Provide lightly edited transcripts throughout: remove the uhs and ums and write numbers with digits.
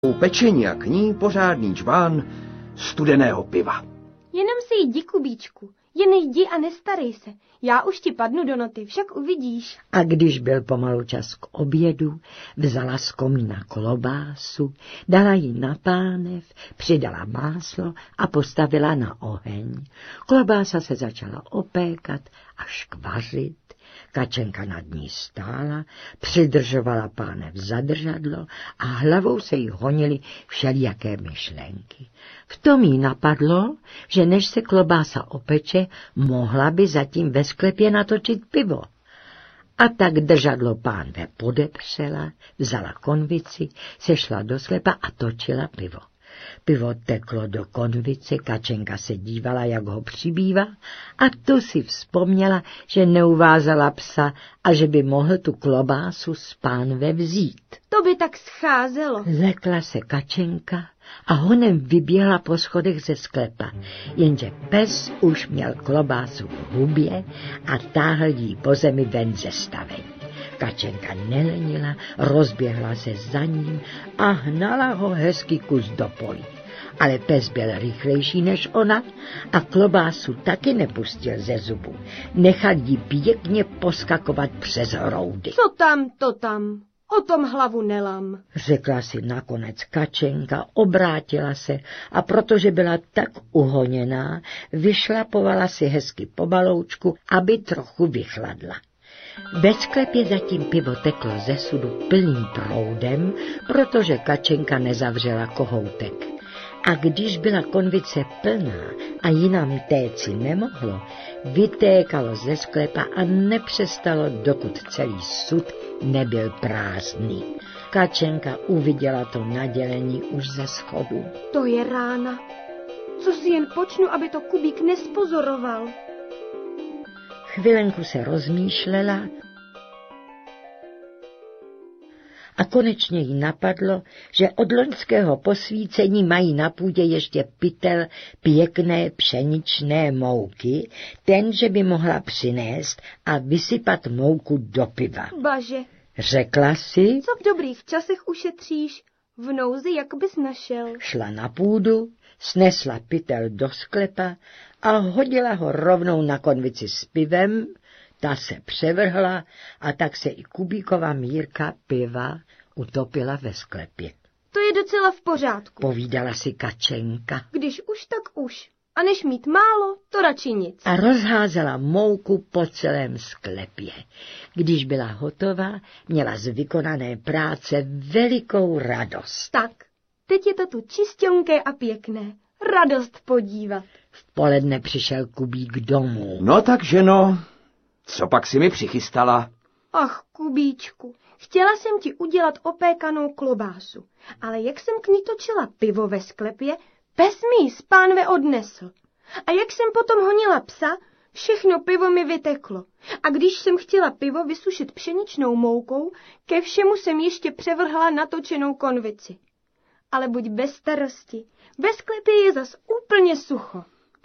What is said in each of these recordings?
pečení a k ní pořádný čván studeného piva. Jenom si jdi, Kubíčku, jen jdi a nestarej se. Já už ti padnu do noty, však uvidíš. A když byl pomalu čas k obědu, vzala z komína klobásu, dala ji na pánev, přidala máslo a postavila na oheň. Klobása se začala opékat a škvařit. Kačenka nad ní stála, přidržovala pánev zadržadlo a hlavou se jí honily všelijaké myšlenky. V tom jí napadlo, že než se klobása opeče, mohla by zatím ve sklepě natočit pivo. A tak držadlo pánve podepřela, vzala konvici, sešla do sklepa a točila pivo. Pivo teklo do konvice, Kačenka se dívala, jak ho přibývá, a tu si vzpomněla, že neuvázala psa a že by mohl tu klobásu z pánve vzít. To by tak scházelo. Lekla se Kačenka a honem vyběhla po schodech ze sklepa, jenže pes už měl klobásu v hubě a táhl jí po zemi ven ze stavení. Kačenka nelenila, rozběhla se za ním a hnala ho hezký kus do polí. Ale pes byl rychlejší než ona a klobásu taky nepustil ze zubu. Nechal jí pěkně poskakovat přes hroudy. Co tam, to tam, o tom hlavu nelam, řekla si nakonec Kačenka, obrátila se a protože byla tak uhoněná, vyšlapovala si hezky po baloučku, aby trochu vychladla. Ve sklepě zatím pivo teklo ze sudu plným proudem, protože Kačenka nezavřela kohoutek. A když byla konvice plná a jinam téci nemohlo, vytékalo ze sklepa a nepřestalo, dokud celý sud nebyl prázdný. Kačenka uviděla to nadělení už ze schodu. To je rána. Co si jen počnu, aby to Kubík nespozoroval. Chvilenku se rozmýšlela a konečně jí napadlo, že od loňského posvícení mají na půdě ještě pytel pěkné pšeničné mouky, ten, že by mohla přinést a vysypat mouku do piva. Baže, řekla si, co v dobrých časech ušetříš, v nouzi jak bys našel. Šla na půdu, snesla pytel do sklepa a hodila ho rovnou na konvici s pivem, ta se převrhla a tak se i Kubíkova mírka piva utopila ve sklepě. To je docela v pořádku, povídala si Kačenka. Když už, tak už. A než mít málo, to radši nic. A rozházela mouku po celém sklepě. Když byla hotová, měla z vykonané práce velikou radost. Tak, teď je to tu čistěnké a pěkné. Radost podívat. V poledne přišel Kubík domů. No tak, ženo, co pak si mi přichystala? Ach, Kubíčku, chtěla jsem ti udělat opékanou klobásu, ale jak jsem k ní točila pivo ve sklepě, pes mi ji z pánve odnesl. A jak jsem potom honila psa, všechno pivo mi vyteklo. A když jsem chtěla pivo vysušit pšeničnou moukou, ke všemu jsem ještě převrhla natočenou konvici. Ale buď bez starosti, ve sklepě je zas úplně sucho.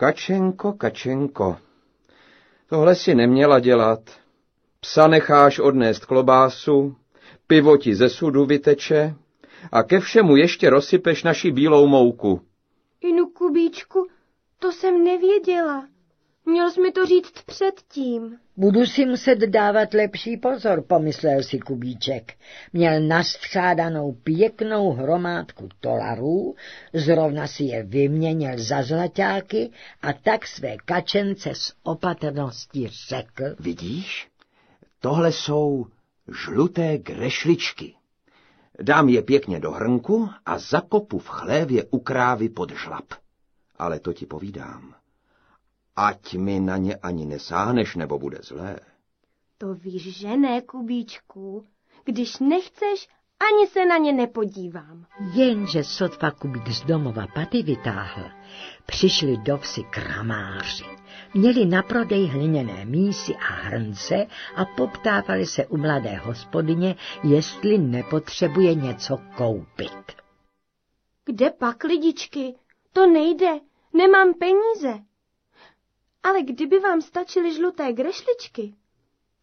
Kačenko, tohle si neměla dělat. Psa necháš odnést klobásu, pivo ti ze sudu vyteče a ke všemu ještě rozsypeš naši bílou mouku. Inu, Kubíčku, to jsem nevěděla. Měl jsi mi to říct předtím. Budu si muset dávat lepší pozor, pomyslel si Kubíček. Měl nastřádanou pěknou hromádku tolarů, zrovna si je vyměnil za zlaťáky a tak své Kačence s opatrností řekl. Vidíš, tohle jsou žluté grešličky. Dám je pěkně do hrnku a zakopu v chlévě u krávy pod žlab. Ale to ti povídám. Ať mi na ně ani nesáhneš, nebo bude zlé. To víš, že ne, Kubíčku. Když nechceš, ani se na ně nepodívám. Jenže sotva Kubík z domova paty vytáhl, přišli do vsi kramáři. Měli na prodej hliněné mísy a hrnce a poptávali se u mladé hospodyně, jestli nepotřebuje něco koupit. Kde pak, lidičky? To nejde, nemám peníze. Ale kdyby vám stačily žluté grešličky,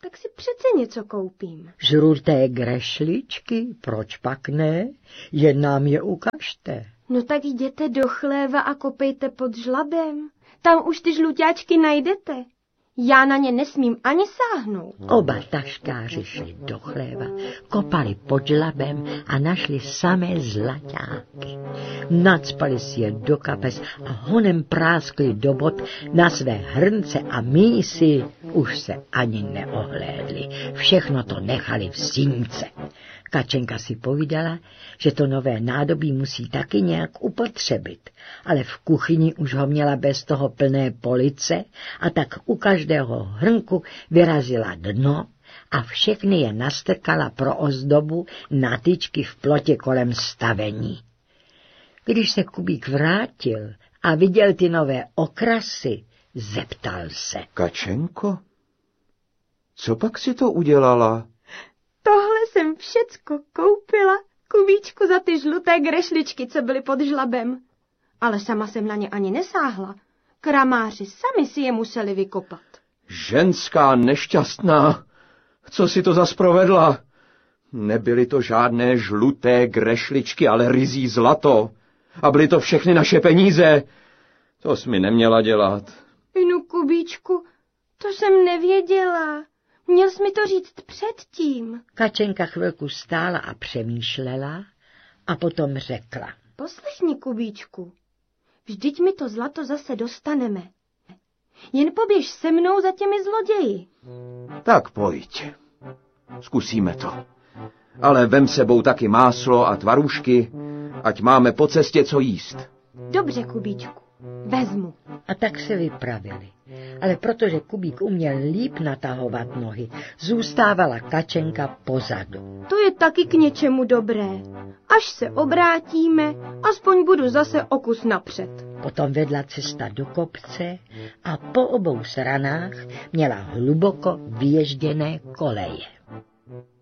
tak si přece něco koupím. Žluté grešličky, proč pak ne? Jen nám je ukažte. No tak jděte do chléva a kopejte pod žlabem. Tam už ty žluťáčky najdete. Já na ně nesmím ani sáhnout. Oba taškáři šli do chléva, kopali pod žlabem a našli samé zlaťáky. Nacpali si je do kapes a honem práskli do bot na své hrnce a mísy už se ani neohlédli. Všechno to nechali v sínce. Kačenka si povídala, že to nové nádobí musí taky nějak upotřebit, ale v kuchyni už ho měla bez toho plné police a tak u každého hrnku vyrazila dno a všechny je nastrkala pro ozdobu na tyčky v plotě kolem stavení. Když se Kubík vrátil a viděl ty nové okrasy, zeptal se. Kačenko, co pak si to udělala? Tohle jsem všecko koupila, Kubíčku, za ty žluté grešličky, co byly pod žlabem. Ale sama jsem na ně ani nesáhla. Kramáři sami si je museli vykopat. Ženská nešťastná, co si to zas provedla? Nebyly to žádné žluté grešličky, ale ryzí zlato. A byly to všechny naše peníze. To jsi mi neměla dělat. No, Kubíčku, to jsem nevěděla. Měl jsi mi to říct předtím. Kačenka chvilku stála a přemýšlela a potom řekla. Poslechni, Kubíčku, vždyť mi to zlato zase dostaneme. Jen poběž se mnou za těmi zloději. Tak pojď. Zkusíme to. Ale vem sebou taky máslo a tvarůžky, ať máme po cestě co jíst. Dobře, Kubíčku, vezmu. A tak se vypravili. Ale protože Kubík uměl líp natahovat nohy, zůstávala Kačenka pozadu. To je taky k něčemu dobré. Až se obrátíme, aspoň budu zase o kus napřed. Potom vedla cesta do kopce a po obou stranách měla hluboko vyježděné koleje.